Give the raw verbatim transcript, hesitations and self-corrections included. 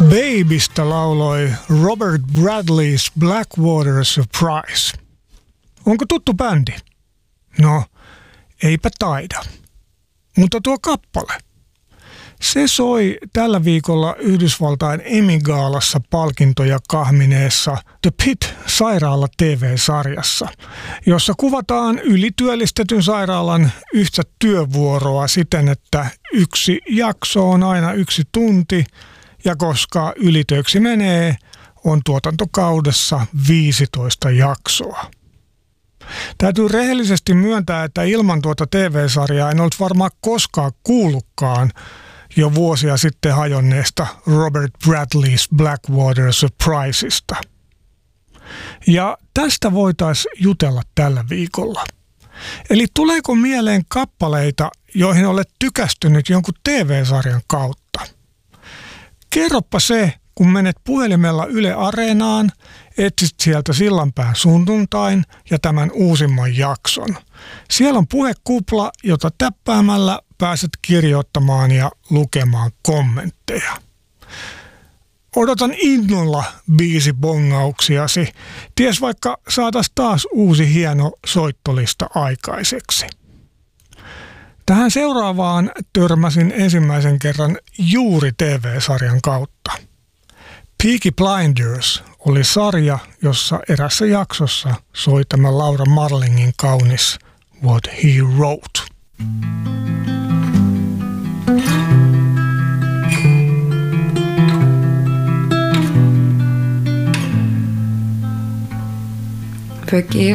Babystä lauloi Robert Bradley's Blackwater Surprise. Onko tuttu bändi? No, eipä taida. Mutta tuo kappale. Se soi tällä viikolla Yhdysvaltain Emmy-gaalassa palkintoja kahmineessa The Pit-sairaala T V-sarjassa, jossa kuvataan ylityöllistetyn sairaalan yhtä työvuoroa siten, että yksi jakso on aina yksi tunti, ja koska ylitöiksi menee, on tuotantokaudessa viisitoista jaksoa. Täytyy rehellisesti myöntää, että ilman tuota T V-sarjaa en ollut varmaan koskaan kuullutkaan jo vuosia sitten hajonneesta Robert Bradley's Blackwater Surprisesta. Ja tästä voitaisiin jutella tällä viikolla. Eli tuleeko mieleen kappaleita, joihin olet tykästynyt jonkun T V-sarjan kautta? Kerroppa se, kun menet puhelimella Yle Areenaan, etsit sieltä Sillanpään sunnuntain ja tämän uusimman jakson. Siellä on puhekupla, jota täppäämällä pääset kirjoittamaan ja lukemaan kommentteja. Odotan innolla biisibongauksiasi. Ties vaikka saatais taas uusi hieno soittolista aikaiseksi. Tähän seuraavaan törmäsin ensimmäisen kerran juuri T V-sarjan kautta. Peaky Blinders oli sarja, jossa erässä jaksossa soi tämä Laura Marlingin kaunis What He Wrote. Forgive